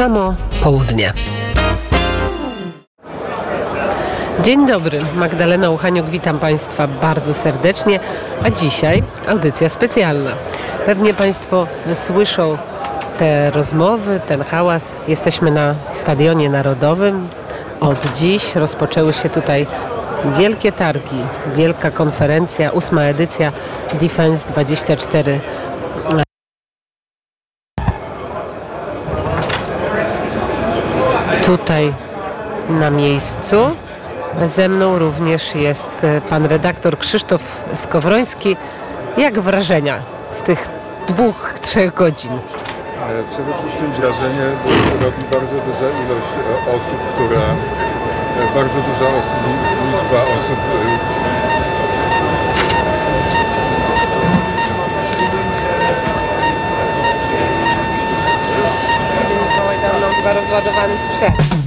samo południe. Dzień dobry, Magdalena Uchaniuk, witam Państwa bardzo serdecznie, a dzisiaj audycja specjalna. Pewnie Państwo słyszą te rozmowy, ten hałas. Jesteśmy na Stadionie Narodowym. Od dziś rozpoczęły się tutaj wielkie targi, wielka konferencja, 8. edycja Defense 24. Tutaj na miejscu ze mną również jest pan redaktor Krzysztof Skowroński. Jak wrażenia z tych 2-3 godzin? Przede wszystkim wrażenie robi bardzo duża ilość osób, bardzo duża liczba osób. Mikołaj dał nam chyba rozładowany sprzęt.